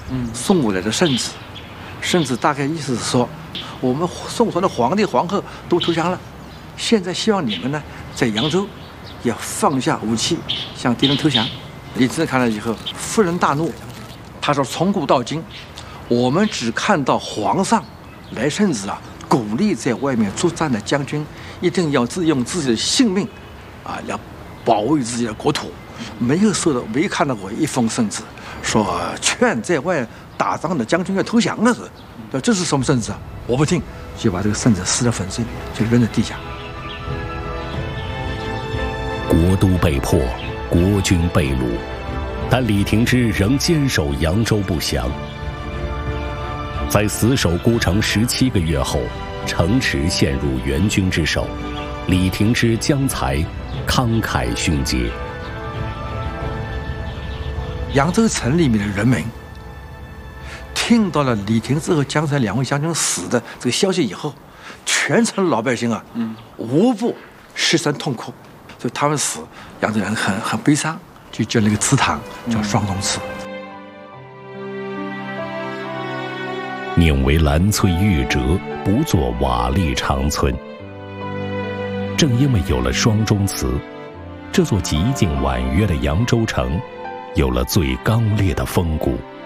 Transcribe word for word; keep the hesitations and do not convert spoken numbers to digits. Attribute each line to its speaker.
Speaker 1: 嗯，送过来的圣旨，圣旨大概意思是说，我们宋朝的皇帝皇后都投降了，现在希望你们呢在扬州也放下武器，向敌人投降。李自成看了以后，勃然大怒，他说：“从古到今，我们只看到皇上来圣旨啊，鼓励在外面作战的将军一定要自用自己的性命啊来保卫自己的国土，没有收到，没看到过一封圣旨说劝在外打仗的将军要投降的是，对，这是什么圣旨啊？我不听，就把这个圣旨撕得粉碎，就扔在地下。”
Speaker 2: 国都被破，国军被掳，但李廷芝仍坚守扬州不降。在死守孤城十七个月后，城池陷入元军之手，李廷芝将才慷慨勋节。
Speaker 1: 扬州城里面的人民听到了李廷芝和江才两位将军死的这个消息以后，全城老百姓啊，嗯，无不失声痛哭。所以他们死，扬州人很很悲伤，就建了一个祠堂，叫双龙祠。
Speaker 2: 宁为兰翠玉折，不作瓦砾长村。正因为有了双钟祠，这座极静婉约的扬州城，有了最刚烈的风骨。